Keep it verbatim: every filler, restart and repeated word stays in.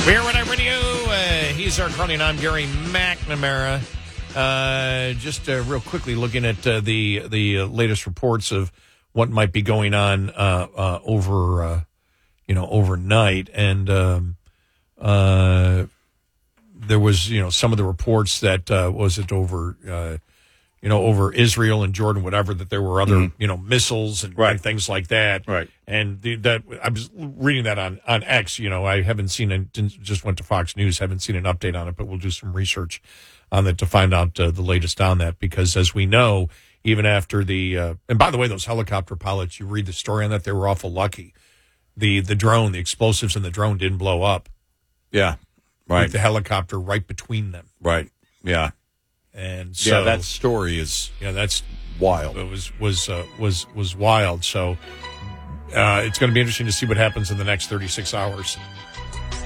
We're Red Eye Radio. Uh, he's our Carly, and I'm Gary McNamara. Uh, just uh, real quickly looking at uh, the the uh, latest reports of what might be going on uh, uh, over, uh, you know, overnight, and um, uh, there was, you know, some of the reports that uh, was it over. Uh, You know, over Israel and Jordan, whatever, that there were other, mm-hmm. you know, missiles and, right. and things like that. Right. And the, that I was reading that on, on X. You know, I haven't seen it, just went to Fox News, haven't seen an update on it, but we'll do some research on it to find out uh, the latest on that. Because as we know, even after the, uh, and by the way, those helicopter pilots, you read the story on that, they were awful lucky. The, the drone, the explosives in the drone didn't blow up. Yeah. Right. With the helicopter right between them. Right. Yeah. And so, yeah, that story is yeah, that's wild. It was was uh, was was wild. So uh, it's going to be interesting to see what happens in the next thirty-six hours.